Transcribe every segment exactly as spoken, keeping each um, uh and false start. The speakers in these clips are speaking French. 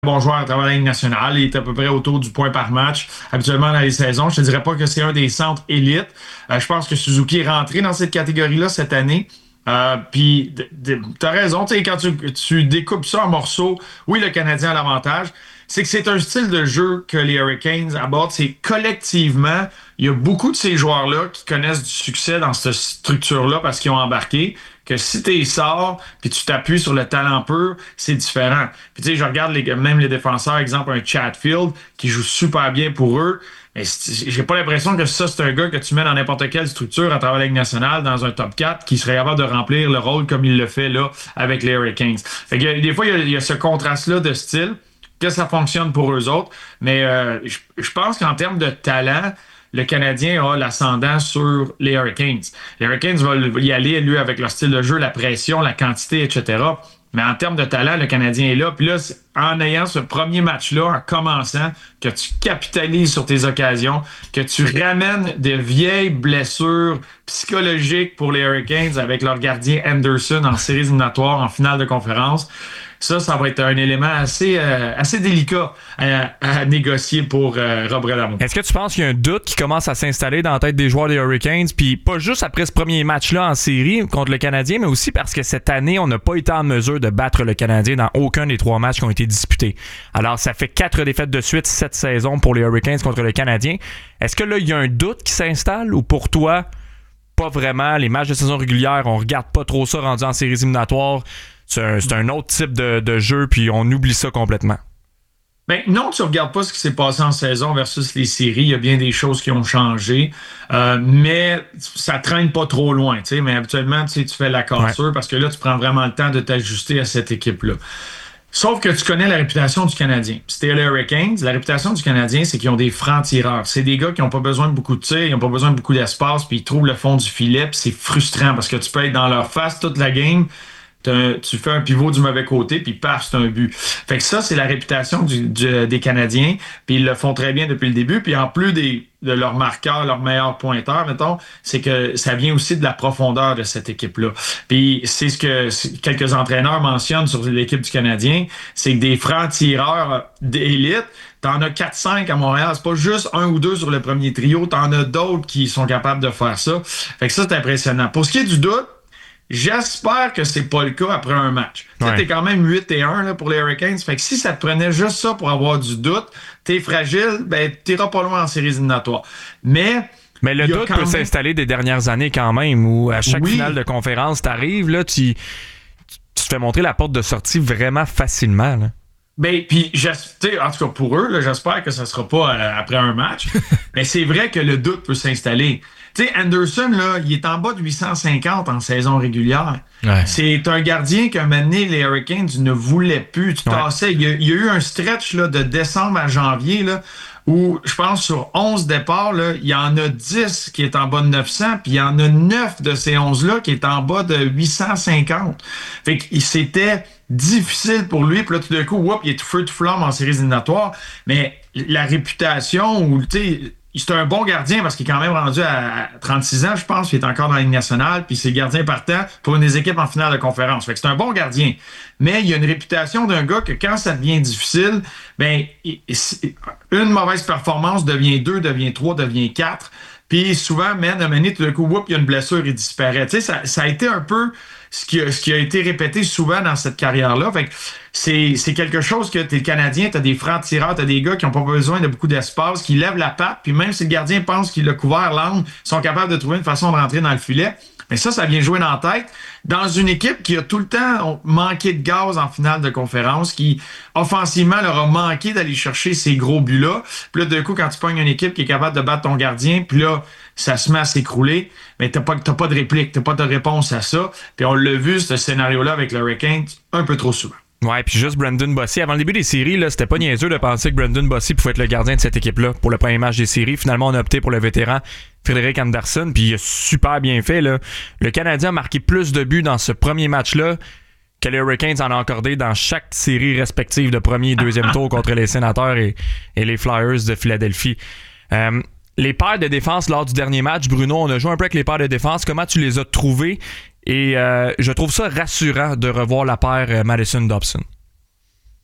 Bon joueur à travers la Ligue nationale. Il est à peu près autour du point par match habituellement dans les saisons. Je te dirais pas que c'est un des centres élites. Euh, je pense que Suzuki est rentré dans cette catégorie-là cette année. Euh, Puis, tu as raison, tu sais, quand tu, tu découpes ça en morceaux, oui, le Canadien a l'avantage. C'est que c'est un style de jeu que les Hurricanes abordent. C'est collectivement, il y a beaucoup de ces joueurs-là qui connaissent du succès dans cette structure-là parce qu'ils ont embarqué. Que si tu sors puis tu t'appuies sur le talent pur, c'est différent. Puis tu sais, je regarde les, même les défenseurs, exemple un Chatfield qui joue super bien pour eux. Mais j'ai pas l'impression que ça, c'est un gars que tu mets dans n'importe quelle structure à travers la Ligue nationale, dans un top quatre, qui serait capable de remplir le rôle comme il le fait là avec les Hurricanes. Fait que des fois, il y a, il y a ce contraste-là de style, que ça fonctionne pour eux autres. Mais euh, je, je pense qu'en termes de talent, le Canadien a l'ascendant sur les Hurricanes. Les Hurricanes vont y aller, lui, avec leur style de jeu, la pression, la quantité, et cetera. Mais en termes de talent, le Canadien est là. Puis là, en ayant ce premier match-là, en commençant, que tu capitalises sur tes occasions, que tu ramènes de vieilles blessures psychologiques pour les Hurricanes avec leur gardien Anderson en séries éliminatoires, en finale de conférence, ça, ça va être un élément assez, euh, assez délicat à, à négocier pour euh, Rob Bradamon. Est-ce que tu penses qu'il y a un doute qui commence à s'installer dans la tête des joueurs des Hurricanes, puis pas juste après ce premier match-là en série contre le Canadien, mais aussi parce que cette année, on n'a pas été en mesure de battre le Canadien dans aucun des trois matchs qui ont été disputés. Alors, ça fait quatre défaites de suite cette saison pour les Hurricanes contre le Canadien. Est-ce que là, il y a un doute qui s'installe ou pour toi, pas vraiment? Les matchs de saison régulière, on regarde pas trop ça rendu en séries éliminatoires. C'est un, c'est un autre type de, de jeu, puis on oublie ça complètement. Ben non, tu regardes pas ce qui s'est passé en saison versus les séries. Il y a bien des choses qui ont changé, euh, mais ça traîne pas trop loin. Tu sais, mais habituellement, tu sais, tu fais la cassure ouais. parce que là, tu prends vraiment le temps de t'ajuster à cette équipe-là. Sauf que tu connais la réputation du Canadien. C'était les Hurricanes. La réputation du Canadien, c'est qu'ils ont des francs-tireurs. C'est des gars qui n'ont pas besoin de beaucoup de tirs, ils n'ont pas besoin de beaucoup d'espace, puis ils trouvent le fond du filet, puis c'est frustrant parce que tu peux être dans leur face toute la game. Un, tu fais un pivot du mauvais côté, puis paf, c'est un but. Fait que ça, c'est la réputation du, du, des Canadiens, puis ils le font très bien depuis le début. Puis en plus des, de leurs marqueurs, leurs meilleurs pointeurs, mettons, c'est que ça vient aussi de la profondeur de cette équipe-là. Puis c'est ce que quelques entraîneurs mentionnent sur l'équipe du Canadien, c'est que des francs-tireurs d'élite, t'en as quatre cinq à Montréal. C'est pas juste un ou deux sur le premier trio, t'en as d'autres qui sont capables de faire ça. Fait que ça, c'est impressionnant. Pour ce qui est du doute, j'espère que c'est pas le cas après un match. Ouais. T'es quand même huit et un là, pour les Hurricanes. Fait que si ça te prenait juste ça pour avoir du doute, t'es fragile, ben t'iras pas loin en séries éliminatoires. Mais Mais le doute peut même... s'installer des dernières années quand même, où à chaque oui. finale de conférence, t'arrives, là, tu, tu te fais montrer la porte de sortie vraiment facilement. Là. Ben, puis, en tout cas pour eux, là, j'espère que ça sera pas euh, après un match. Mais c'est vrai que le doute peut s'installer. Tu sais, Anderson, là, il est en bas de huit cent cinquante en saison régulière. Ouais. C'est un gardien qu'un moment donné, les Hurricanes ne voulaient plus. Tu tassais. Ouais. Il, y a, il y a eu un stretch là, de décembre à janvier là, où, je pense, sur onze départs, là, il y en a dix qui est en bas de neuf cents, puis il y en a neuf de ces onze-là qui est en bas de huit cent cinquante. Fait que c'était difficile pour lui. Puis là, tout d'un coup, whoop, il est tout feu tout flamme en séries éliminatoires. Mais la réputation, ou tu sais... C'est un bon gardien parce qu'il est quand même rendu à trente-six ans, je pense, puis il est encore dans la Ligue nationale, puis c'est gardien partant pour une des équipes en finale de conférence. Fait que c'est un bon gardien. Mais il y a une réputation d'un gars que quand ça devient difficile, ben une mauvaise performance devient deux, devient trois, devient quatre. Puis souvent, mène à mener, tout d'un coup, whoop, il y a une blessure, il disparaît. Tu sais, ça, ça a été un peu ce qui, a, ce qui a été répété souvent dans cette carrière-là. Fait que c'est, c'est quelque chose que t'es Canadien, t'as des francs-tireurs, t'as des gars qui n'ont pas besoin de beaucoup d'espace, qui lèvent la patte, puis même si le gardien pense qu'il a couvert l'angle, ils sont capables de trouver une façon de rentrer dans le filet. Mais ça, ça vient jouer dans la tête dans une équipe qui a tout le temps manqué de gaz en finale de conférence, qui, offensivement, leur a manqué d'aller chercher ces gros buts-là. Puis là, d'un coup, quand tu pognes une équipe qui est capable de battre ton gardien, puis là, ça se met à s'écrouler, mais t'as pas, t'as pas de réplique, t'as pas de réponse à ça. Puis on l'a vu, ce scénario-là, avec le Hurricanes, un peu trop souvent. Ouais, puis juste Brandon Bossy. Avant le début des séries, là, c'était pas niaiseux de penser que Brandon Bossy pouvait être le gardien de cette équipe-là pour le premier match des séries. Finalement, on a opté pour le vétéran Frédéric Anderson, puis il a super bien fait. Là. Le Canadien a marqué plus de buts dans ce premier match-là que les Hurricanes en ont accordé dans chaque série respective de premier et deuxième tour contre les Sénateurs et, et les Flyers de Philadelphie. Euh, les paires de défense lors du dernier match, Bruno, on a joué un peu avec les paires de défense. Comment tu les as trouvées? Et euh, je trouve ça rassurant de revoir la paire euh, Madison-Dobson.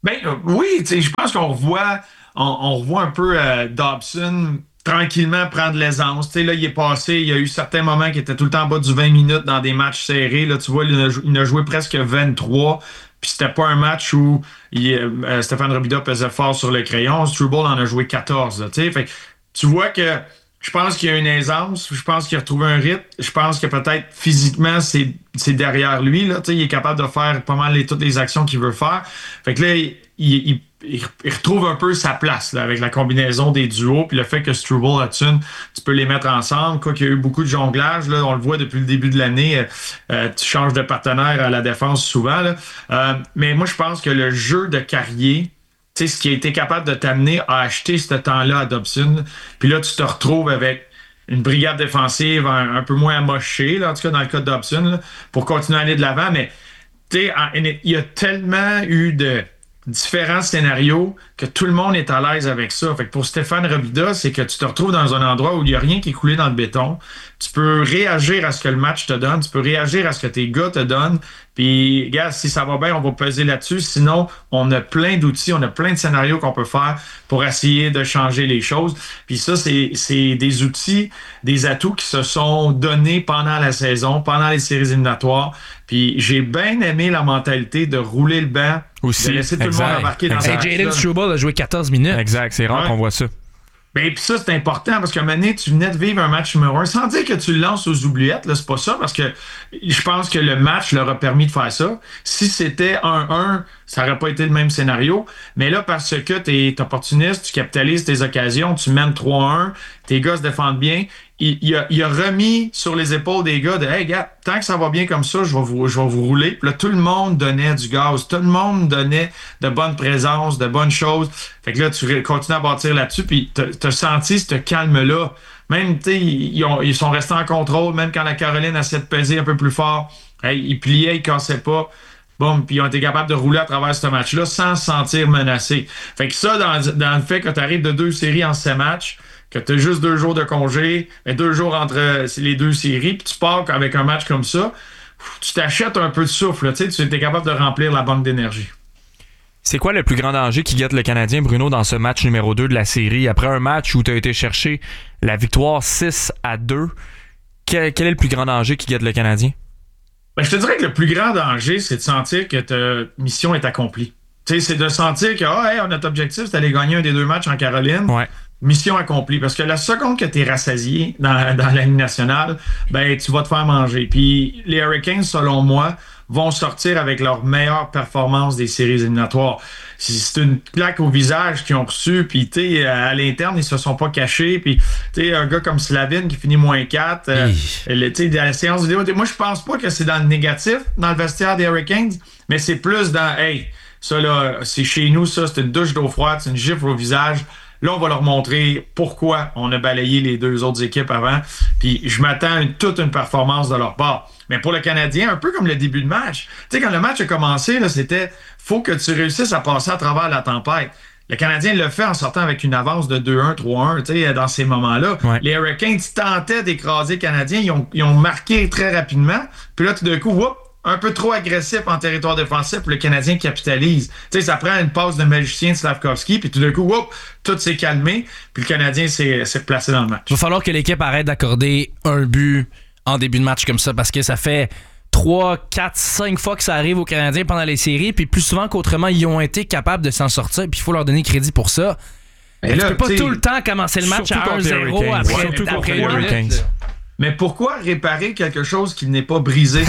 Ben euh, oui, je pense qu'on revoit, on, on revoit un peu euh, Dobson tranquillement prendre l'aisance. Là, il est passé, il y a eu certains moments qui étaient tout le temps en bas du vingt minutes dans des matchs serrés. Là, tu vois, il a, il a joué presque vingt-trois. Puis c'était pas un match où il, euh, Stéphane Robida pesait fort sur le crayon. Struble en a joué quatorze. Là, fait, tu vois que je pense qu'il y a une aisance. Je pense qu'il a retrouvé un rythme. Je pense que peut-être physiquement, c'est, c'est derrière lui. Là, il est capable de faire pas mal les, toutes les actions qu'il veut faire. Fait que là, il, il, il, il retrouve un peu sa place là, avec la combinaison des duos. Puis le fait que Struble, Hudson, tu peux les mettre ensemble. Quoi qu'il y a eu beaucoup de jonglage. Là, on le voit depuis le début de l'année. Euh, tu changes de partenaire à la défense souvent. Là. Euh, mais moi, je pense que le jeu de Carrier, tu sais, ce qui a été capable de t'amener à acheter ce temps-là à Dobson. Puis là, tu te retrouves avec une brigade défensive un, un peu moins amochée, là, en tout cas dans le cas de Dobson, là, pour continuer à aller de l'avant. Mais tu sais, il y a tellement eu de différents scénarios que tout le monde est à l'aise avec ça. Fait que pour Stéphane Robida, c'est que tu te retrouves dans un endroit où il n'y a rien qui est coulé dans le béton. Tu peux réagir à ce que le match te donne. Tu peux réagir à ce que tes gars te donnent. Puis, gars, si ça va bien, on va peser là-dessus. Sinon, on a plein d'outils, on a plein de scénarios qu'on peut faire pour essayer de changer les choses. Puis ça, c'est, c'est des outils, des atouts qui se sont donnés pendant la saison, pendant les séries éliminatoires. Puis j'ai bien aimé la mentalité de rouler le banc, aussi, de laisser tout exact, le monde embarquer dans exact. ce Jayden Struble a joué quatorze minutes. Exact, c'est rare ouais. qu'on voit ça. Ben, puis ça, c'est important parce qu'à un moment donné, tu venais de vivre un match numéro un, sans dire que tu le lances aux oubliettes, là, c'est pas ça, parce que je pense que le match leur a permis de faire ça. Si c'était un un, ça n'aurait pas été le même scénario. Mais là, parce que tu es opportuniste, tu capitalises tes occasions, tu mènes trois un, tes gars se défendent bien, il, il, a, il a remis sur les épaules des gars de « Hey, gars, tant que ça va bien comme ça, je vais vous, je vais vous rouler. » Puis là, tout le monde donnait du gaz. Tout le monde donnait de bonnes présences, de bonnes choses. Fait que là, tu continues à bâtir là-dessus. Puis tu as senti ce calme-là. Même, tu sais, ils, ont, ils sont restés en contrôle. Même quand la Caroline essayait de peser un peu plus fort, hey, ils pliaient, ils cassaient pas. Bon, puis ils ont été capables de rouler à travers ce match-là sans se sentir menacés. Fait que ça, dans, dans le fait que tu arrives de deux séries en sept matchs, que tu as juste deux jours de congé, mais deux jours entre les deux séries, puis tu pars avec un match comme ça, tu t'achètes un peu de souffle. Tu sais, tu es capable de remplir la banque d'énergie. C'est quoi le plus grand danger qui guette le Canadien, Bruno, dans ce match numéro deux de la série? Après un match où tu as été chercher la victoire six à deux, quel, quel est le plus grand danger qui guette le Canadien? Ben, je te dirais que le plus grand danger, c'est de sentir que ta mission est accomplie. Tu sais, c'est de sentir que ah, hey, notre objectif, c'est d'aller gagner un des deux matchs en Caroline. Ouais. Mission accomplie. Parce que la seconde que tu es rassasié dans, dans la Ligue nationale, ben tu vas te faire manger. Puis les Hurricanes, selon moi, vont sortir avec leur meilleure performance des séries éliminatoires. C'est une claque au visage qu'ils ont reçu, puis tu sais, à l'interne, ils se sont pas cachés. Puis tu sais, un gars comme Slavin qui finit moins quatre, euh, tu sais, dans la séance vidéo, moi je pense pas que c'est dans le négatif, dans le vestiaire des Hurricanes, mais c'est plus dans, hey, ça là, c'est chez nous, ça, c'est une douche d'eau froide, c'est une gifle au visage. Là, on va leur montrer pourquoi on a balayé les deux autres équipes avant. Puis je m'attends à une, toute une performance de leur part. Mais pour le Canadien, un peu comme le début de match. Tu sais, quand le match a commencé, là, c'était faut que tu réussisses à passer à travers la tempête. Le Canadien le fait en sortant avec une avance de deux un, trois un, tu sais, dans ces moments-là. Ouais. Les Hurricanes tentaient d'écraser les Canadiens. Ils ont, ils ont marqué très rapidement. Puis là, tout d'un coup, whoop, un peu trop agressif en territoire défensif, le Canadien capitalise. Tu sais, ça prend une passe de magicien de Slavkovski, puis tout d'un coup, whoop, tout s'est calmé, puis le Canadien s'est, s'est placé dans le match. Il va falloir que l'équipe arrête d'accorder un but en début de match comme ça, parce que ça fait trois, quatre, cinq fois que ça arrive aux Canadiens pendant les séries, puis plus souvent qu'autrement, ils ont été capables de s'en sortir, puis il faut leur donner crédit pour ça. Mais là, tu peux pas tout le temps commencer le match à un zéro après, après les Hurricanes. Mais pourquoi réparer quelque chose qui n'est pas brisé?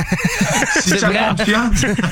Si ça vrai. fonctionne.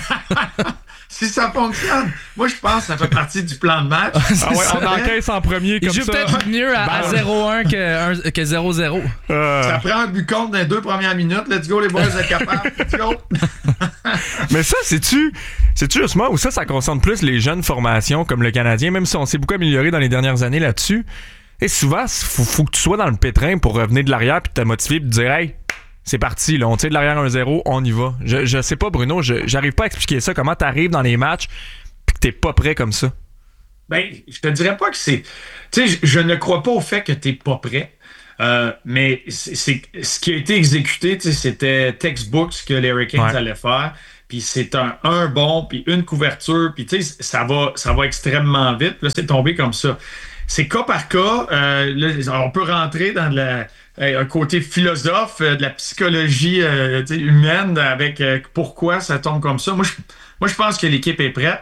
Si ça fonctionne. Moi, je pense que ça fait partie du plan de match. Ah ouais, on encaisse en premier comme ça. Il joue peut-être mieux à, à zéro un que, que zéro zéro. Euh... Ça prend un but contre dans les deux premières minutes. Let's go, les boys, vous êtes capables. Let's go. Mais ça, c'est-tu, c'est-tu justement où ça, ça concerne plus les jeunes formations comme le Canadien, même si on s'est beaucoup amélioré dans les dernières années là-dessus. Et souvent, il faut, faut que tu sois dans le pétrin pour revenir de l'arrière puis te motiver et te dire « Hey, c'est parti, là, on tire de l'arrière un zéro, on y va. » Je, je sais pas, Bruno, je, j'arrive pas à expliquer ça. Comment t'arrives dans les matchs puis que t'es pas prêt comme ça? Ben, je te dirais pas que c'est... Tu sais, je, je ne crois pas au fait que t'es pas prêt. Euh, mais c'est, c'est ce qui a été exécuté, c'était textbook ce que les Hurricanes ouais. allaient faire. puis c'est un, un bon, puis une couverture, puis tu sais, ça va, ça va extrêmement vite. Là, c'est tombé comme ça. C'est cas par cas. Euh, là, on peut rentrer dans de la, un côté philosophe, de la psychologie euh, humaine avec euh, pourquoi ça tombe comme ça. Moi, je, moi, je pense que l'équipe est prête.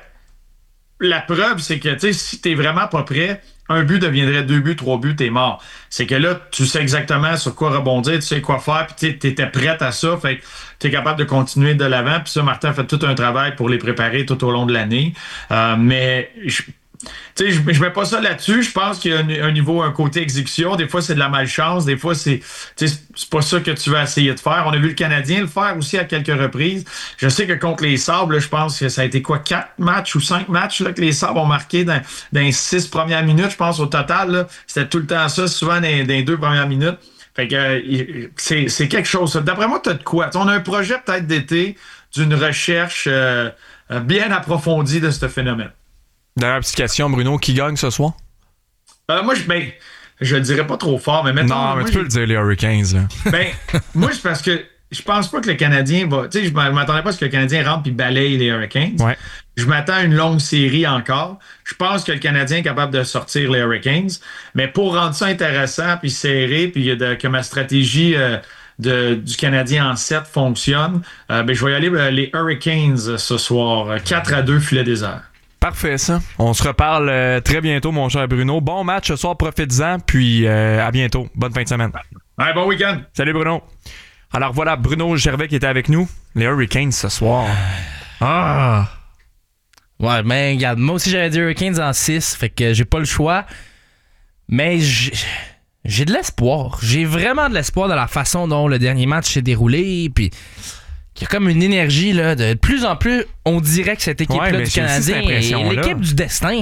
La preuve, c'est que si t'es vraiment pas prêt, un but deviendrait deux buts, trois buts, t'es mort. C'est que là, tu sais exactement sur quoi rebondir, tu sais quoi faire, puis t'étais prête à ça, fait que t'es capable de continuer de l'avant. Puis ça, Martin a fait tout un travail pour les préparer tout au long de l'année. Euh, mais je Tu sais, je, je mets pas ça là-dessus. Je pense qu'il y a un, un niveau, un côté exécution. Des fois, c'est de la malchance. Des fois, c'est, tu sais, c'est pas ça que tu vas essayer de faire. On a vu le Canadien le faire aussi à quelques reprises. Je sais que contre les Sabres, là, je pense que ça a été quoi, quatre matchs ou cinq matchs là, que les Sabres ont marqué dans, dans les six premières minutes, je pense, au total. Là. C'était tout le temps ça, souvent dans, dans les deux premières minutes. Fait que euh, c'est, c'est quelque chose. Ça. D'après moi, t'as de quoi? T'sais, on a un projet peut-être d'été d'une recherche euh, bien approfondie de ce phénomène. Dernière petite question, Bruno, qui gagne ce soir? Euh, moi, je ben, je le dirais pas trop fort, mais mettons... Non, mais moi, tu peux le dire, les Hurricanes. Là. Ben, moi, c'est parce que je pense pas que le Canadien va... Tu sais, je m'attendais pas à ce que le Canadien rentre puis balaye les Hurricanes. Ouais. Je m'attends à une longue série encore. Je pense que le Canadien est capable de sortir les Hurricanes. Mais pour rendre ça intéressant puis serré, puis de, que ma stratégie... Euh, De, du Canadien en sept fonctionne, euh, ben, je vais y aller euh, les Hurricanes euh, ce soir. quatre à deux, filet désert. Parfait, ça. On se reparle euh, très bientôt, mon cher Bruno. Bon match ce soir, profites-en, puis euh, à bientôt. Bonne fin de semaine. Ouais, bon week-end. Salut, Bruno. Alors voilà, Bruno Gervais qui était avec nous. Les Hurricanes ce soir. Ah! Ouais, mais regarde, moi aussi j'avais dit Hurricanes en six, fait que j'ai pas le choix. Mais j'ai... J'ai de l'espoir. J'ai vraiment de l'espoir dans la façon dont le dernier match s'est déroulé. Puis il y a comme une énergie là, de, de plus en plus, on dirait que cette équipe-là ouais, du Canadien est l'équipe du destin.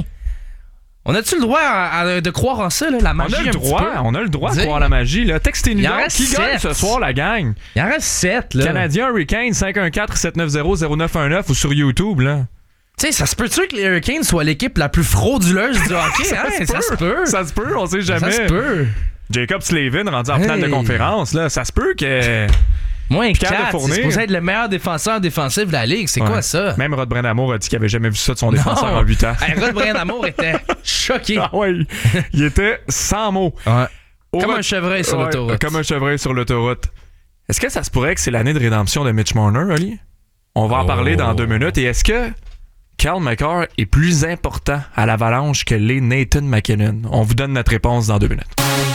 On a-tu le droit à, à, de croire en ça, là, la magie? On a le un droit, petit peu? on a le droit de Dis. croire la magie. Là. Textez-nous donc, qui sept. gagne ce soir, la gang? Il en reste sept. Là. Canadien Hurricanes cinq un quatre sept neuf zéro zéro neuf un neuf ou sur YouTube. Là. Tu sais, ça se peut-tu que les Hurricanes soient l'équipe la plus frauduleuse du hockey? ça, hein? se ça se peut. Ça se peut, on sait jamais. Ça se peut. Jacob Slavin rendu en finale hey. de conférence, là, ça se peut que... Moins quatre, c'est fournir. supposé être le meilleur défenseur défensif de la Ligue. C'est ouais. quoi ça? Même Rod Brindamour a dit qu'il avait jamais vu ça de son défenseur non. en huit ans. Hey, Rod Brindamour était choqué. Ah ouais, il était sans mots. Ouais. Au Comme re... un chevreuil sur ouais, l'autoroute. Comme un chevreuil sur l'autoroute. Est-ce que ça se pourrait que c'est l'année de rédemption de Mitch Marner, Oli? On va en oh. parler dans deux minutes. Et est-ce que Cale Makar est plus important à l'Avalanche que l'est Nathan MacKinnon? On vous donne notre réponse dans deux minutes.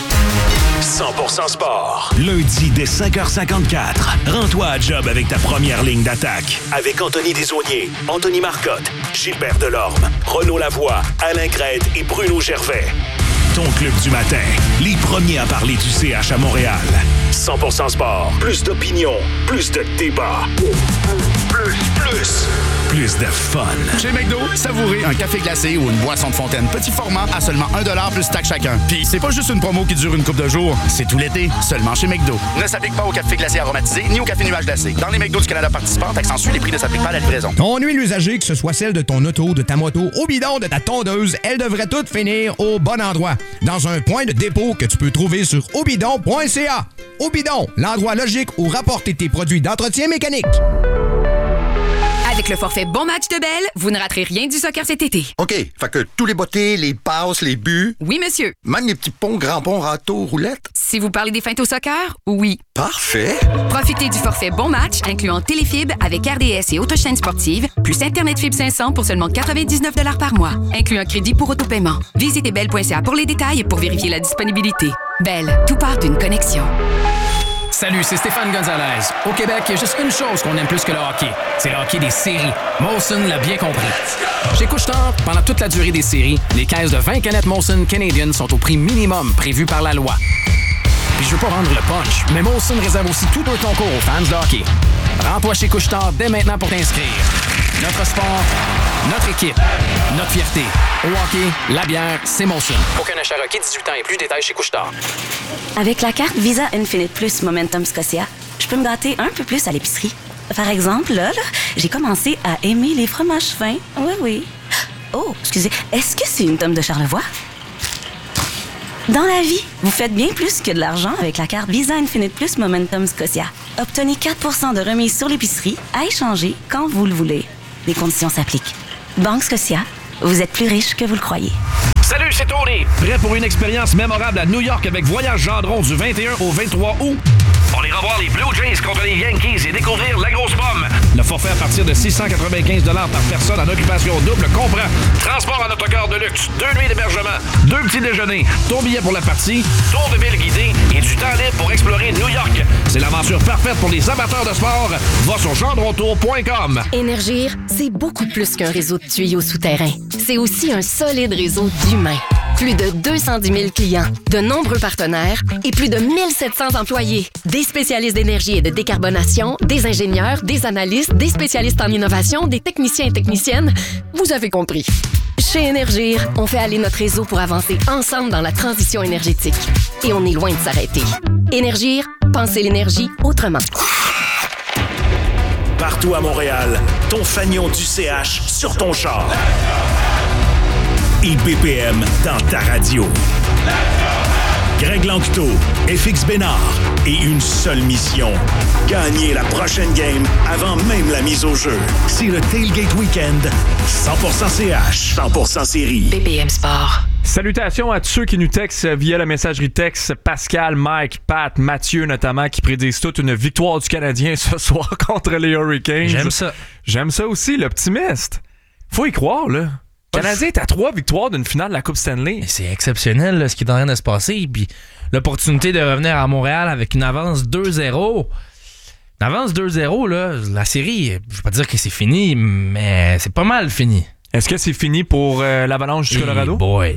cent pour cent sport. Lundi dès cinq heures cinquante-quatre. Rends-toi à job avec ta première ligne d'attaque. Avec Anthony Desaulniers, Anthony Marcotte, Gilbert Delorme, Renaud Lavoie, Alain Crête et Bruno Gervais. Ton club du matin. Les premiers à parler du C H à Montréal. cent pour cent sport. Plus d'opinion. Plus de débat. Plus, plus. Plus de fun. Chez McDo, savourez un café glacé ou une boisson de fontaine petit format à seulement un dollar plus taxe chacun. Puis c'est pas juste une promo qui dure une couple de jours, c'est tout l'été, seulement chez McDo. Ne s'applique pas au café glacé aromatisé ni au café nuage glacé. Dans les McDo du Canada participants, taxe en suit, les prix ne s'appliquent pas à la livraison. Ton huile usagée, que ce soit celle de ton auto, de ta moto, au bidon, de ta tondeuse, elle devrait toutes finir au bon endroit. Dans un point de dépôt que tu peux trouver sur obidon point c a. Obidon, l'endroit logique où rapporter tes produits d'entretien mécanique. Avec le forfait Bon Match de Bell, vous ne raterez rien du soccer cet été. OK, fait que tous les bottées, les passes, les buts... Oui, monsieur. Même les petits ponts, grands ponts, râteaux, roulettes? Si vous parlez des feintes au soccer, oui. Parfait! Profitez du forfait Bon Match, incluant téléfibre avec R D S et autres chaînes sportives, plus Internet Fibre cinq cents pour seulement quatre-vingt-dix-neuf dollars par mois, inclut un crédit pour autopaiement. Visitez bell point c a pour les détails et pour vérifier la disponibilité. Bell, tout part d'une connexion. Salut, c'est Stéphane Gonzalez. Au Québec, il y a juste une chose qu'on aime plus que le hockey. C'est le hockey des séries. Molson l'a bien compris. Chez Couche-Tard, pendant toute la durée des séries, les caisses de vingt canettes Molson Canadian sont au prix minimum prévu par la loi. Puis je veux pas vendre le punch, mais Molson réserve aussi tout un concours aux fans de hockey. Rends-toi chez Couche-Tard dès maintenant pour t'inscrire. Notre sport, notre équipe, notre fierté. Au hockey, la bière, c'est Molson. Aucun achat requis, dix-huit ans et plus, détails chez Couche-Tard. Avec la carte Visa Infinite Plus Momentum Scotia, je peux me gâter un peu plus à l'épicerie. Par exemple, là, là j'ai commencé à aimer les fromages fins. Oui, oui. Oh, excusez, est-ce que c'est une tome de Charlevoix? Dans la vie, vous faites bien plus que de l'argent avec la carte Visa Infinite Plus Momentum Scotia. Obtenez quatre pour cent de remise sur l'épicerie à échanger quand vous le voulez. Les conditions s'appliquent. Banque Scotia, vous êtes plus riche que vous le croyez. Salut, c'est Tony! Prêt pour une expérience mémorable à New York avec Voyage Gendron du vingt et un au vingt-trois août? On ira voir les Blue Jays contre les Yankees et découvrir la grosse pomme. Le forfait à partir de six cent quatre-vingt-quinze dollars par personne en occupation double comprend transport en autocar de luxe, deux nuits d'hébergement, deux petits déjeuners, ton billet pour la partie, tour de ville guidé et du temps libre pour explorer New York. C'est l'aventure parfaite pour les amateurs de sport. Va sur gendrontour point com. Énergir, c'est beaucoup plus qu'un réseau de tuyaux souterrains. C'est aussi un solide réseau d'humains. Plus de deux cent dix mille clients, de nombreux partenaires et plus de mille sept cents employés. Des spécialistes d'énergie et de décarbonation, des ingénieurs, des analystes, des spécialistes en innovation, des techniciens et techniciennes. Vous avez compris. Chez Énergir, on fait aller notre réseau pour avancer ensemble dans la transition énergétique. Et on est loin de s'arrêter. Énergir, pensez l'énergie autrement. Partout à Montréal, ton fanion du C H sur ton char. I B P M dans ta radio. Greg Lanctot, F X Bénard et une seule mission. Gagner la prochaine game avant même la mise au jeu. C'est le Tailgate Weekend. cent pour cent C H, cent pour cent série. B P M Sport. Salutations à tous ceux qui nous textent via la messagerie texte. Pascal, Mike, Pat, Mathieu notamment, qui prédisent toute une victoire du Canadien ce soir contre les Hurricanes. J'aime ça. J'aime ça aussi, l'optimiste. Faut y croire, là. Le Canadien est à trois victoires d'une finale de la Coupe Stanley. C'est exceptionnel là, ce qui est en train de se passer. Puis l'opportunité de revenir à Montréal avec une avance deux zéro. Une avance deux zéro, là, la série, je vais pas dire que c'est fini, mais c'est pas mal fini. Est-ce que c'est fini pour euh, l'Avalanche du Colorado? Hey boy.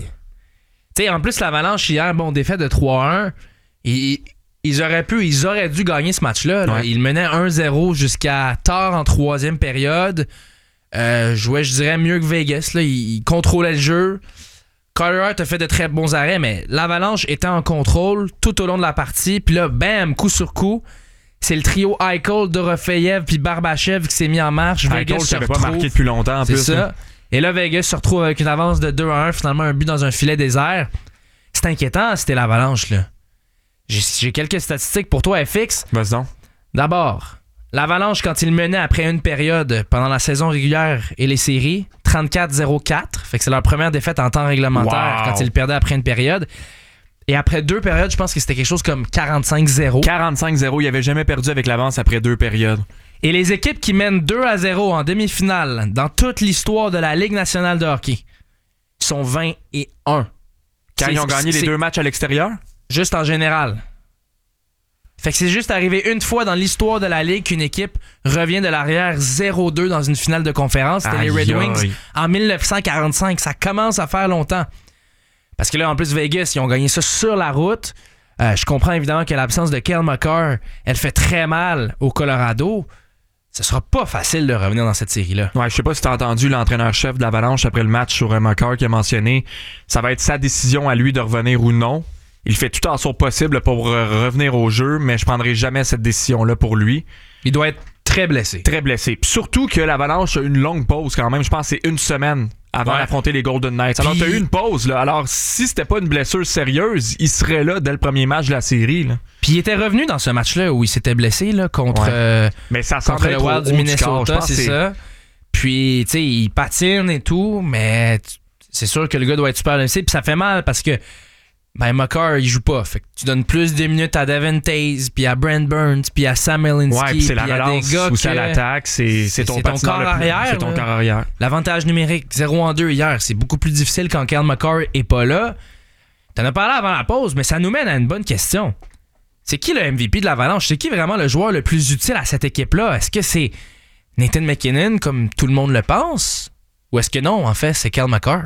Tu sais, en plus, l'Avalanche, hier, bon, défaite de trois un. Ils, ils auraient pu, ils auraient dû gagner ce match-là. Là. Ouais. Ils menaient un zéro jusqu'à tard en troisième période. Euh, jouait, je dirais, mieux que Vegas. Là. Il, il contrôlait le jeu. Carter Hart a fait de très bons arrêts, mais l'Avalanche était en contrôle tout au long de la partie. Puis là, bam, coup sur coup, c'est le trio Eichel, Dorofeyev puis Barbachev qui s'est mis en marche. Eichel s'avait pas marqué depuis longtemps en c'est plus. C'est ça. Là. Et là, Vegas se retrouve avec une avance de deux à un, finalement un but dans un filet désert. C'est inquiétant, c'était l'Avalanche. Là. J'ai, j'ai quelques statistiques pour toi, F X. Vas-y donc. D'abord, l'Avalanche, quand il menait après une période pendant la saison régulière et les séries, trente-quatre zéro quatre. Fait que c'est leur première défaite en temps réglementaire wow. quand ils perdaient après une période. Et après deux périodes, je pense que c'était quelque chose comme quarante-cinq zéro. quarante-cinq zéro, il n'avait jamais perdu avec l'avance après deux périodes. Et les équipes qui mènent deux à zéro en demi-finale dans toute l'histoire de la Ligue nationale de hockey sont vingt et un. Quand c'est, ils ont gagné les deux matchs à l'extérieur? Juste en général. Fait que c'est juste arrivé une fois dans l'histoire de la Ligue qu'une équipe revient de l'arrière zéro deux dans une finale de conférence. C'était aïe, les Red Wings aïe. En dix-neuf cent quarante-cinq. Ça commence à faire longtemps. Parce que là, en plus, Vegas, ils ont gagné ça sur la route. Euh, je comprends évidemment que l'absence de Cale Makar, elle fait très mal au Colorado. Ce sera pas facile de revenir dans cette série-là. Ouais, je sais pas si t'as entendu l'entraîneur-chef de l'Avalanche après le match sur Makar qui a mentionné ça va être sa décision à lui de revenir ou non. Il fait tout en son possible pour revenir au jeu, mais je prendrai jamais cette décision-là pour lui. Il doit être très blessé. Très blessé. Puis surtout que l'Avalanche a une longue pause quand même. Je pense que c'est une semaine avant ouais. d'affronter les Golden Knights. Alors, Puis... t'as eu une pause, là. Alors, si c'était pas une blessure sérieuse, il serait là dès le premier match de la série, là. Puis il était revenu dans ce match-là où il s'était blessé, là, contre, ouais. euh, mais ça contre le Wild du Minnesota, c'est, c'est ça. Puis, tu sais, il patine et tout, mais c'est sûr que le gars doit être super blessé. Puis ça fait mal parce que ben Makar, il joue pas. Fait que tu donnes plus de minutes à Devin Taze, puis à Brent Burns, puis à Sam Elinsky. Ouais, puis c'est la relance ou c'est à l'attaque, c'est, c'est, ton, c'est ton corps arrière. C'est ton corps arrière. L'avantage numérique, zéro en deux hier, c'est beaucoup plus difficile quand Cale Makar est pas là. T'en as parlé avant la pause, mais ça nous mène à une bonne question. C'est qui le M V P de l'Avalanche? C'est qui vraiment le joueur le plus utile à cette équipe-là? Est-ce que c'est Nathan MacKinnon, comme tout le monde le pense? Ou est-ce que non, en fait, c'est Cale Makar?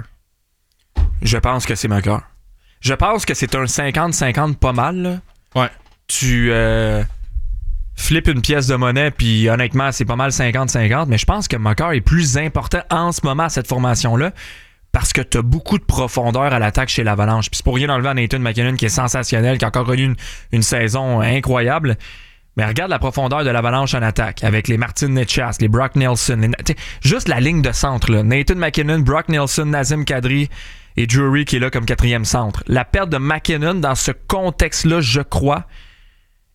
Je pense que c'est Makar. Je pense que c'est un cinquante cinquante pas mal. Là. Ouais. Tu euh, flippes une pièce de monnaie, puis honnêtement, c'est pas mal cinquante cinquante, mais je pense que Makar est plus important en ce moment à cette formation-là parce que t'as beaucoup de profondeur à l'attaque chez l'Avalanche. Puis c'est pour rien enlever à Nathan MacKinnon qui est sensationnel, qui a encore connu une, une saison incroyable. Mais regarde la profondeur de l'Avalanche en attaque avec les Martin Necas, les Brock Nelson. Les, juste la ligne de centre. Là. Nathan MacKinnon, Brock Nelson, Nazem Kadri et Drury qui est là comme quatrième centre. La perte de MacKinnon dans ce contexte-là, je crois,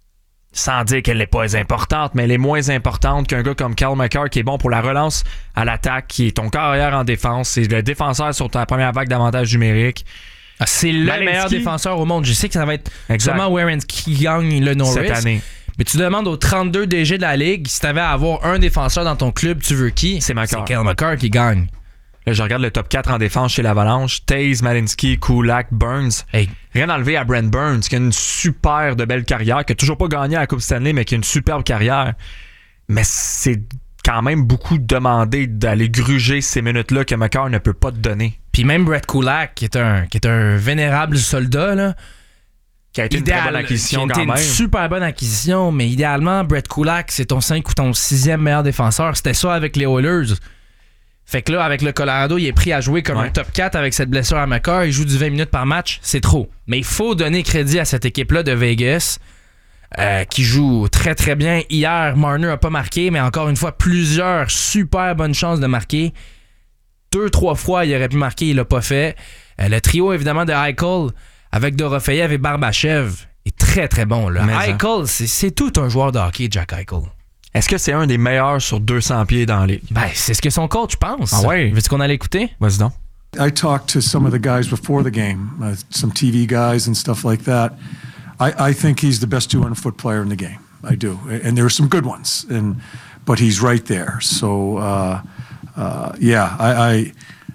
sans dire qu'elle n'est pas importante, mais elle est moins importante qu'un gars comme Cale Makar qui est bon pour la relance à l'attaque, qui est ton carrière en défense, c'est le défenseur sur ta première vague d'avantage numérique. Ah, c'est le Malinsky, meilleur défenseur au monde. Je sais que ça va être exact. Sûrement Werenski qui gagne le Norris cette année. Mais tu demandes aux trente-deux D G de la Ligue, si tu avais à avoir un défenseur dans ton club, tu veux qui? C'est Makar. C'est Cale Makar qui gagne. Là, je regarde le top quatre en défense chez l'Avalanche. Taze, Malinsky, Kulak, Burns. Hey. Rien enlevé à Brent Burns, qui a une super de belle carrière, qui a toujours pas gagné à la Coupe Stanley, mais qui a une superbe carrière. Mais c'est quand même beaucoup demandé d'aller gruger ces minutes-là que Makar ne peut pas te donner. Puis même Brett Kulak, qui est un, qui est un vénérable soldat, là, qui a été idéal, une très bonne acquisition qui a quand été même. Une super bonne acquisition, mais idéalement, Brett Kulak, c'est ton cinq ou ton sixième meilleur défenseur. C'était ça avec les Oilers. Fait que là, avec le Colorado, il est pris à jouer comme ouais. un top quatre avec cette blessure à Makar. Il joue du vingt minutes par match. C'est trop. Mais il faut donner crédit à cette équipe-là de Vegas euh, qui joue très, très bien. Hier, Marner n'a pas marqué, mais encore une fois, plusieurs super bonnes chances de marquer. Deux, trois fois, il aurait pu marquer, il l'a pas fait. Euh, le trio, évidemment, de Eichel avec Dorofeyev et Barbachev est très, très bon. Là. Eichel, c'est, c'est tout un joueur de hockey, Jack Eichel. Est-ce que c'est un des meilleurs sur deux cents pieds dans la ligue? Ben, c'est ce que son coach pense. Ah ouais? Veux-tu qu'on allait écouter? Vas-y donc. I talked to some of the guys before the game, uh, some T V guys and stuff like that. I, I think he's the best two hundred foot player in the game. I do. And there are some good ones, and but he's right there. So, uh, uh, yeah, I,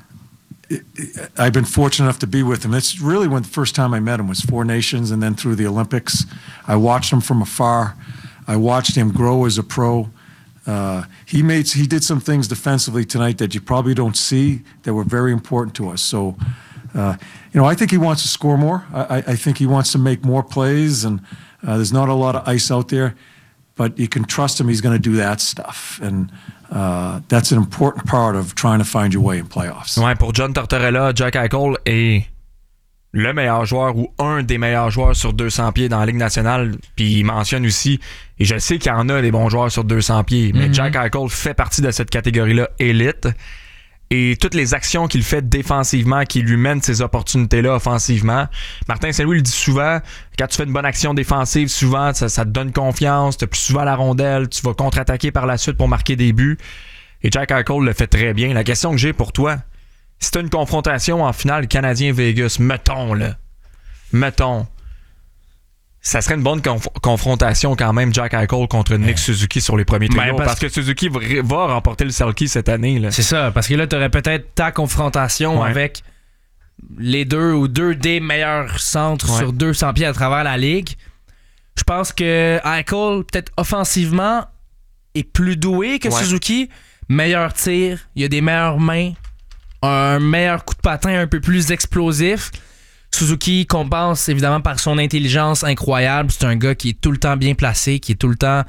I, I've been fortunate enough to be with him. It's really when the first time I met him was Four Nations and then through the Olympics. I watched him from afar. I watched him grow as a pro. Uh, he made he did some things defensively tonight that you probably don't see that were very important to us. So, uh, you know, I think he wants to score more. I, I think he wants to make more plays, and uh, there's not a lot of ice out there, but you can trust him. He's going to do that stuff, and uh, that's an important part of trying to find your way in playoffs. Ouais, pour John Tortorella, Jack Eichel est le meilleur joueur ou un des meilleurs joueurs sur deux cents pieds dans la Ligue nationale. Puis il mentionne aussi, et je sais qu'il y en a des bons joueurs sur deux cents pieds, mais mm-hmm. Jack Eichel fait partie de cette catégorie-là élite. Et toutes les actions qu'il fait défensivement, qui lui mènent ces opportunités-là offensivement. Martin Saint-Louis le dit souvent, quand tu fais une bonne action défensive, souvent ça, ça te donne confiance, tu as plus souvent la rondelle, tu vas contre-attaquer par la suite pour marquer des buts. Et Jack Eichel le fait très bien. La question que j'ai pour toi, si t'as une confrontation en finale Canadien-Vegas, mettons, là, mettons, ça serait une bonne conf- confrontation quand même, Jack Eichel contre Nick Suzuki sur les premiers trios, ben parce, parce que Suzuki va, va remporter le Selke cette année. Là. C'est ça, parce que là, t'aurais peut-être ta confrontation ouais. avec les deux ou deux des meilleurs centres ouais. sur deux cents pieds à travers la Ligue. Je pense que Eichel, peut-être offensivement, est plus doué que ouais. Suzuki. Meilleur tir, il a des meilleures mains, un meilleur coup de patin un peu plus explosif. Suzuki compense évidemment par son intelligence incroyable. C'est un gars qui est tout le temps bien placé, qui est tout le temps...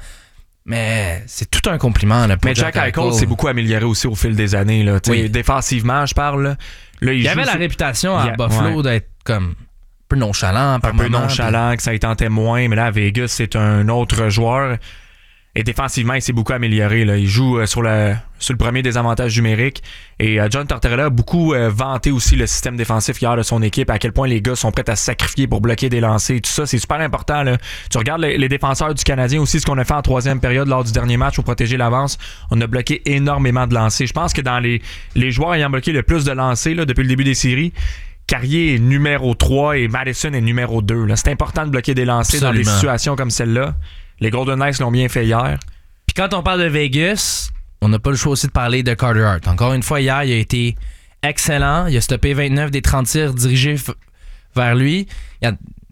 Mais c'est tout un compliment. Là, pour Mais Jack, Jack Eichel s'est beaucoup amélioré aussi au fil des années. Là. Oui. Défensivement, je parle. Là, là, il il avait la sur... réputation à a... Buffalo ouais. d'être comme un peu nonchalant. Un peu moment, nonchalant, puis... que ça y tentait moins. Mais là, à Vegas, c'est un autre joueur. Et défensivement, il s'est beaucoup amélioré. Là. Il joue euh, sur, le, sur le premier des avantages numériques. Et euh, John Tortorella a beaucoup euh, vanté aussi le système défensif hier de son équipe, à quel point les gars sont prêts à se sacrifier pour bloquer des lancers. Tout ça, c'est super important. Là. Tu regardes les, les défenseurs du Canadien aussi, ce qu'on a fait en troisième période lors du dernier match pour protéger l'avance. On a bloqué énormément de lancers. Je pense que dans les, les joueurs ayant bloqué le plus de lancers là, depuis le début des séries, Carrier est numéro trois et Madison est numéro deux. Là. C'est important de bloquer des lancers Absolument. Dans des situations comme celle-là. Les Golden Knights l'ont bien fait hier. Puis quand on parle de Vegas, on n'a pas le choix aussi de parler de Carter Hart. Encore une fois, hier, il a été excellent. Il a stoppé vingt-neuf des trente tirs dirigés f- vers lui. Il a...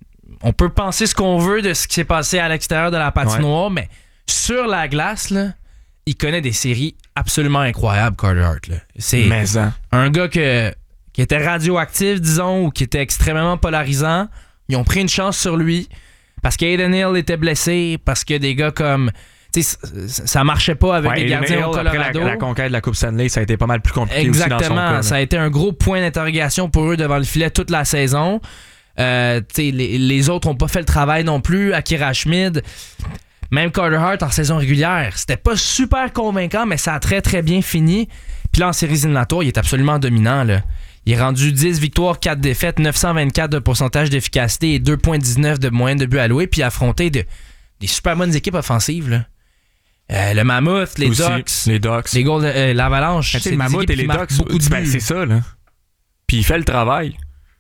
On peut penser ce qu'on veut de ce qui s'est passé à l'extérieur de la patinoire, ouais. mais sur la glace, là, il connaît des séries absolument incroyables, Carter Hart. Là. C'est mais hein. un gars que, qui était radioactif, disons, ou qui était extrêmement polarisant. Ils ont pris une chance sur lui. Parce qu'Aiden Hill était blessé, parce que des gars comme... Tu sais, ça marchait pas avec ouais, les gardiens Hill, au Colorado. Après la, la conquête de la Coupe Stanley, ça a été pas mal plus compliqué Exactement, aussi dans son cas. Ça a été un gros point d'interrogation pour eux devant le filet toute la saison. Euh, les, les autres ont pas fait le travail non plus. Akira Schmid, même Carter Hart en saison régulière, c'était pas super convaincant, mais ça a très très bien fini. Puis là, en séries éliminatoires, il est absolument dominant, là. Il est rendu dix victoires, quatre défaites, neuf cent vingt-quatre de pourcentage d'efficacité et deux virgule dix-neuf de moyenne de buts alloués, puis affronté de, des super bonnes équipes offensives, là. Euh, le Mammoth, les Aussi, Ducks, les Ducks, les Golden, euh, l'Avalanche. Ben, c'est le Mammoth et les Ducks, beaucoup de ben, buts. c'est ça, là. Puis il fait le travail.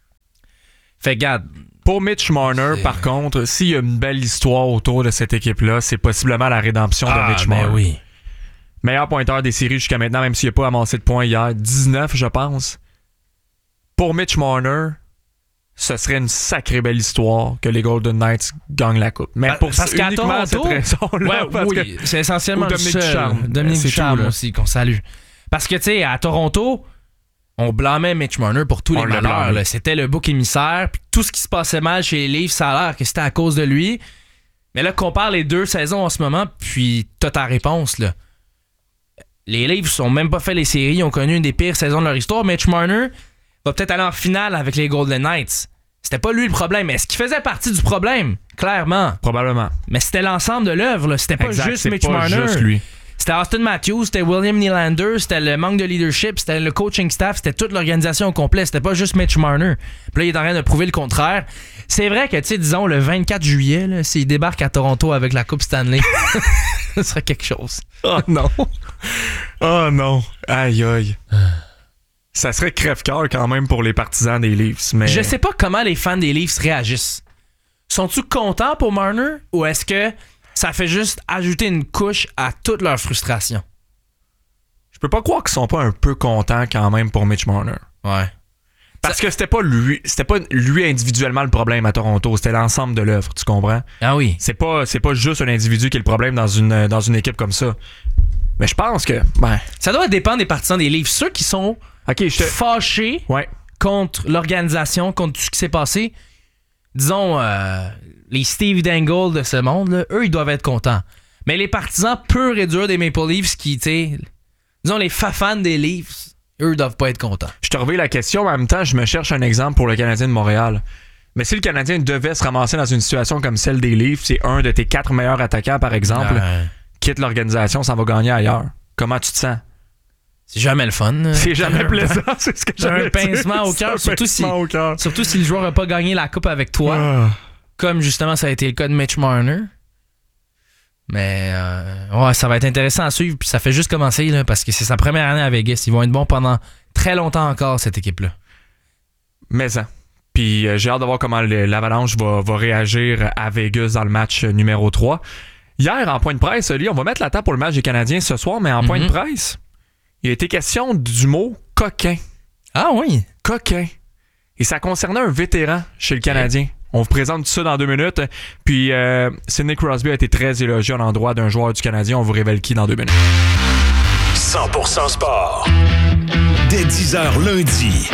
Fait garde. Pour Mitch Marner, par contre, s'il y a une belle histoire autour de cette équipe-là, c'est possiblement la rédemption ah, de Mitch ben Marner. Oui. Meilleur pointeur des séries jusqu'à maintenant, même s'il n'a pas amassé de points hier. dix-neuf, je pense. Pour Mitch Marner, ce serait une sacrée belle histoire que les Golden Knights gagnent la coupe. Mais pour parce qu'à uniquement Toronto, cette raison-là. ouais, parce oui, que, c'est essentiellement Dominique le seul. Ducharme. Dominique C'est Ducharme tout, là. aussi, qu'on salue. Parce que, tu sais, à Toronto, on blâmait Mitch Marner pour tous On les l'a malheurs. blâmé. là. C'était le bouc émissaire. Puis tout ce qui se passait mal chez les Leafs, ça a l'air que c'était à cause de lui. Mais là, compare les deux saisons en ce moment, puis t'as ta réponse, là. Les Leafs n'ont même pas fait les séries, ils ont connu une des pires saisons de leur histoire. Mitch Marner va peut-être aller en finale avec les Golden Knights. C'était pas lui le problème. Est-ce qu'il faisait partie du problème? Clairement. Probablement. Mais c'était l'ensemble de l'œuvre. là. C'était pas Exact, juste c'est Mitch pas Marner. juste lui. C'était Austin Matthews, c'était William Nylander, c'était le manque de leadership, c'était le coaching staff, c'était toute l'organisation au complet. C'était pas juste Mitch Marner. Puis là, il est en train de prouver le contraire. C'est vrai que, tu sais, disons, le vingt-quatre juillet, là, s'il débarque à Toronto avec la Coupe Stanley, ce serait quelque chose. Oh non. Oh non. Aïe aïe. Ça serait crève-cœur quand même pour les partisans des Leafs. Mais... Je sais pas comment les fans des Leafs réagissent. Sont-ils contents pour Marner ou est-ce que ça fait juste ajouter une couche à toute leur frustration? Je peux pas croire qu'ils sont pas un peu contents quand même pour Mitch Marner. Ouais. Parce que c'était pas lui, c'était pas lui individuellement le problème à Toronto, c'était l'ensemble de l'œuvre, tu comprends? Ah oui. C'est pas, c'est pas juste un individu qui est le problème dans une, dans une équipe comme ça. Mais je pense que, ben... Ça doit dépendre des partisans des Leafs. Ceux qui sont okay, je te... fâchés ouais. contre l'organisation, contre tout ce qui s'est passé, disons, euh, les Steve Dangle de ce monde, là, eux, ils doivent être contents. Mais les partisans purs et durs des Maple Leafs qui, tu sais, disons, les fans des Leafs, eux, doivent pas être contents. Je te reviens la question, mais en même temps, je me cherche un exemple pour le Canadien de Montréal. Mais si le Canadien devait se ramasser dans une situation comme celle des Leafs, c'est un de tes quatre meilleurs attaquants, par exemple, euh... quitte l'organisation, ça va gagner ailleurs. Comment tu te sens? C'est jamais le fun. C'est jamais plaisant, c'est ce que j'ai un pincement au cœur, surtout si, surtout si le joueur n'a pas gagné la coupe avec toi, ah. comme justement ça a été le cas de Mitch Marner. Mais euh, ouais, ça va être intéressant à suivre, puis ça fait juste commencer là, parce que c'est sa première année à Vegas. Ils vont être bons pendant très longtemps encore, cette équipe-là. Mais ça. Puis euh, j'ai hâte de voir comment l'Avalanche va, va réagir à Vegas dans le match numéro trois. Hier, en point de presse, Oli, on va mettre la table pour le match des Canadiens ce soir, mais en mm-hmm. point de presse, il a été question du mot coquin. Ah oui? Coquin. Et ça concernait un vétéran chez le Canadien. Okay. On vous présente tout ça dans deux minutes. Puis euh, Sidney Crosby a été très élogié à l'endroit d'un joueur du Canadien. On vous révèle qui dans deux minutes. cent pour cent sport. Dès dix heures lundi.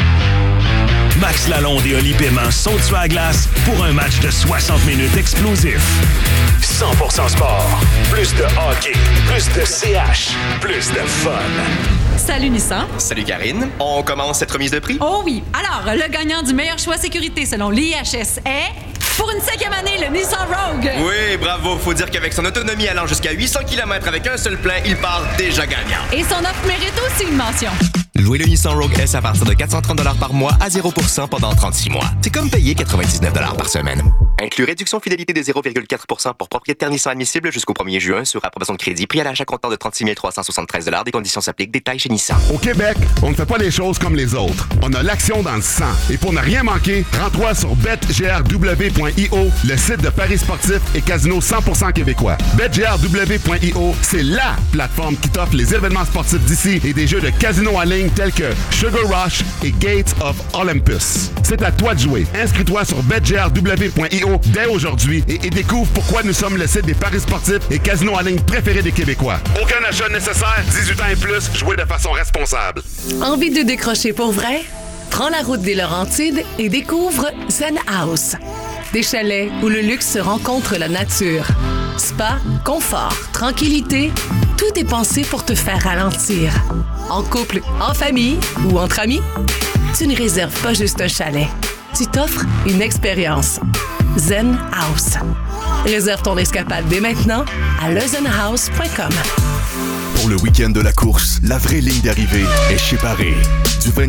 Max Lalonde et Oli Paiement sautent sur la glace pour un match de soixante minutes explosif. cent pour cent sport. Plus de hockey, plus de C H, plus de fun. Salut Nissan. Salut Karine. On commence cette remise de prix? Oh oui. Alors, le gagnant du meilleur choix sécurité selon l'I H S est... Pour une cinquième année, le Nissan Rogue. Oui, bravo. Faut dire qu'avec son autonomie allant jusqu'à huit cents kilomètres avec un seul plein, il part déjà gagnant. Et son offre mérite aussi une mention. Louez le Nissan Rogue S à partir de quatre cent trente dollars par mois à zéro pour cent pendant trente-six mois. C'est comme payer quatre-vingt-dix-neuf dollars par semaine. Inclus réduction fidélité de zéro virgule quatre pour cent pour propriétaire Nissan admissible jusqu'au premier juin sur approbation de crédit. Prix à l'achat comptant de trente-six mille trois cent soixante-treize dollars. Des conditions s'appliquent. Détails chez Nissan. Au Québec, on ne fait pas les choses comme les autres. On a l'action dans le sang. Et pour ne rien manquer, rends-toi sur bet g r w point i o, le site de paris sportifs et casino cent pour cent québécois. bet g r w point i o, c'est LA plateforme qui t'offre les événements sportifs d'ici et des jeux de casino en ligne tels que Sugar Rush et Gates of Olympus. C'est à toi de jouer. Inscris-toi sur bet g r w point i o dès aujourd'hui et, et découvre pourquoi nous sommes le site des paris sportifs et casinos en ligne préférés des Québécois. Aucun achat nécessaire, dix-huit ans et plus, jouez de façon responsable. Envie de décrocher pour vrai? Prends la route des Laurentides et découvre Zen House. Des chalets où le luxe se rencontre la nature. Spa, confort, tranquillité, tout est pensé pour te faire ralentir. En couple, en famille ou entre amis, tu ne réserves pas juste un chalet. Tu t'offres une expérience. Zen House. Réserve ton escapade dès maintenant à le zen house point com. Pour le week-end de la course, la vraie ligne d'arrivée est chez Paris. Du vingt